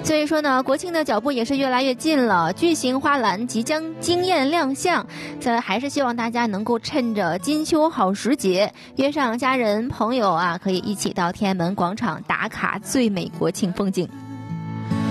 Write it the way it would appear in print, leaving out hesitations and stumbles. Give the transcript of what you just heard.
所以说呢，国庆的脚步也是越来越近了，巨型花篮即将惊艳亮相。还是希望大家能够趁着金秋好时节，约上家人朋友啊，可以一起到天安门广场打卡最美国庆风景。